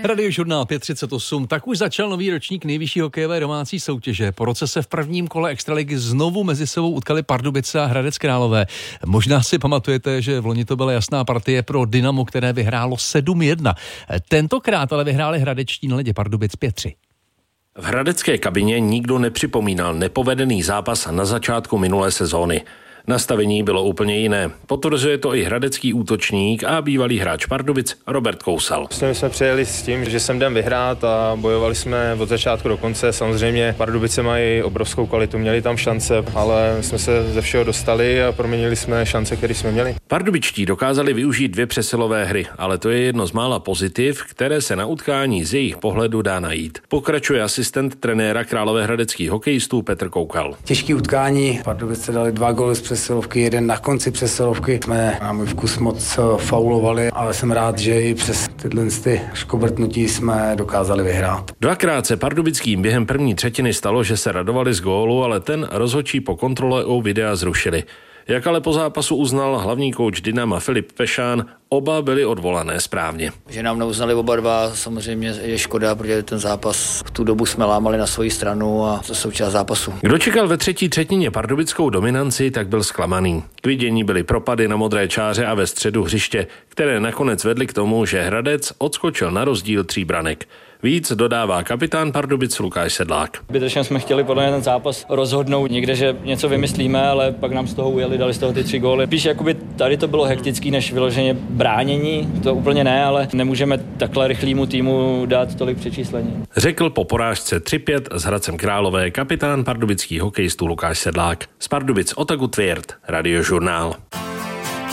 Radiožurnál 538, tak už začal nový ročník nejvyšší hokejové domácí soutěže. Po roce se v prvním kole extraligy znovu mezi sebou utkali Pardubice a Hradec Králové. Možná si pamatujete, že v loni to byla jasná partie pro Dynamo, které vyhrálo 7-1. Tentokrát ale vyhráli hradečtí na ledě Pardubic 5-3. V hradecké kabině nikdo nepřipomínal nepovedený zápas na začátku minulé sezóny. Nastavení bylo úplně jiné. Potvrzuje to i hradecký útočník a bývalý hráč Pardubic Robert Kousal. My jsme přijeli s tím, že sem jdem vyhrát a bojovali jsme od začátku do konce. Samozřejmě Pardubice mají obrovskou kvalitu, měli tam šance, ale jsme se ze všeho dostali a proměnili jsme šance, které jsme měli. Pardubičtí dokázali využít 2 přesilové hry, ale to je jedno z mála pozitiv, které se na utkání z jejich pohledu dá najít. Pokračuje asistent trenéra královéhradeckých hokejistů Petr Koukal. Těžký utkání, Pardubice dali 2 góly z přesilovky, jeden na konci přesilovky. Jsme na můj vkus moc faulovali, ale jsem rád, že i přes tyhle škobrtnutí jsme dokázali vyhrát. 2krát se pardubickým během první třetiny stalo, že se radovali z gólu, ale ten rozhodčí po kontrole u videa zrušili. Jak ale po zápasu uznal hlavní kouč Dynama Filip Pešán, oba byli odvolané správně. Že nám neuznali oba dva, samozřejmě je škoda, protože ten zápas v tu dobu jsme lámali na svoji stranu a to součást zápasu. Kdo čekal ve třetí třetině pardubickou dominanci, tak byl zklamaný. K vidění byly propady na modré čáře a ve středu hřiště, které nakonec vedly k tomu, že Hradec odskočil na rozdíl 3 branek. Víc dodává kapitán Pardubic Lukáš Sedlák. Zbytečně jsme chtěli podle mě ten zápas rozhodnout někde, že něco vymyslíme, ale pak nám z toho ujeli, dali z toho ty 3 góly. Píš, jakoby tady to bylo hektický než vyloženě bránění, to úplně ne, ale nemůžeme takhle rychlému týmu dát tolik přečíslení. Řekl po porážce 3-5 s Hradcem Králové kapitán pardubických hokejistů Lukáš Sedlák. Z Pardubic Otaku Tvěrt, Radiožurnál.